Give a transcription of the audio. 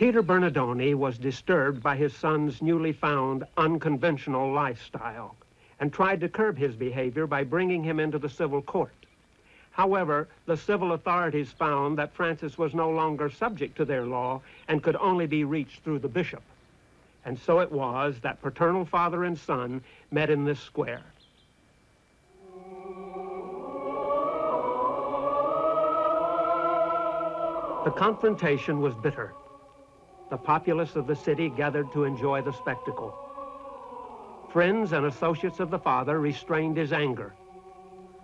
Peter Bernardoni was disturbed by his son's newly found unconventional lifestyle and tried to curb his behavior by bringing him into the civil court. However, the civil authorities found that Francis was no longer subject to their law and could only be reached through the bishop. And so it was that paternal father and son met in this square. The confrontation was bitter. The populace of the city gathered to enjoy the spectacle. Friends and associates of the father restrained his anger.